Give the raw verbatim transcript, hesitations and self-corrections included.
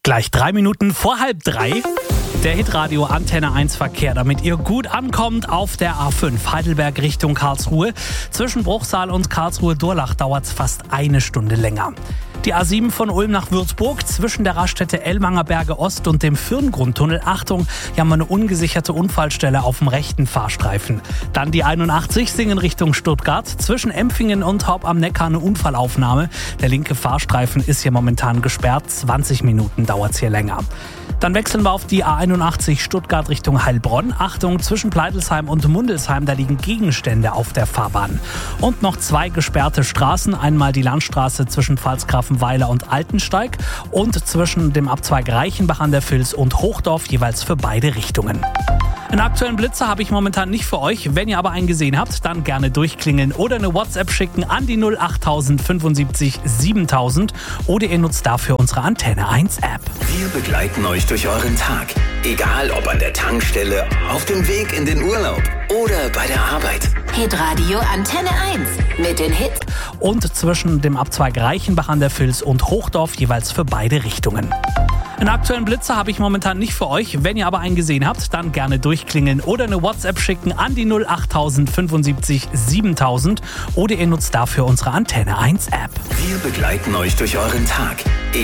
Gleich drei Minuten vor halb drei. Der Hitradio Antenne eins Verkehr, damit ihr gut ankommt auf der A fünf Heidelberg Richtung Karlsruhe. Zwischen Bruchsal und Karlsruhe-Durlach dauert es fast eine Stunde länger. Die A sieben von Ulm nach Würzburg zwischen der Raststätte Ellwanger Berge Ost und dem Firngrundtunnel. Achtung, hier haben wir eine ungesicherte Unfallstelle auf dem rechten Fahrstreifen. Dann die einundachtzig Singen Richtung Stuttgart. Zwischen Empfingen und Haupt am Neckar eine Unfallaufnahme. Der linke Fahrstreifen ist hier momentan gesperrt. zwanzig Minuten dauert es hier länger. Dann wechseln wir auf die A einundachtzig Stuttgart Richtung Heilbronn. Achtung, zwischen Pleitelsheim und Mundelsheim, da liegen Gegenstände auf der Fahrbahn. Und noch zwei gesperrte Straßen. Einmal die Landstraße zwischen Pfalzgrafenweiler und Altensteig und zwischen dem Abzweig Reichenbach an der Vils und Hochdorf, jeweils für beide Richtungen. Einen aktuellen Blitzer habe ich momentan nicht für euch. Wenn ihr aber einen gesehen habt, dann gerne durchklingeln oder eine WhatsApp schicken an die null acht null fünfundsiebzig siebentausend oder ihr nutzt dafür unsere Antenne eins App. Wir begleiten euch durch euren Tag. Egal ob an der Tankstelle, auf dem Weg in den Urlaub oder bei der Arbeit. Hitradio Antenne eins mit den Hits. Und zwischen dem Abzweig Reichenbach an der Vils und Hochdorf, jeweils für beide Richtungen. Einen aktuellen Blitzer habe ich momentan nicht für euch. Wenn ihr aber einen gesehen habt, dann gerne durchklingeln oder eine WhatsApp schicken an die null acht null fünfundsiebzig siebentausend oder ihr nutzt dafür unsere Antenne eins App. Wir begleiten euch durch euren Tag.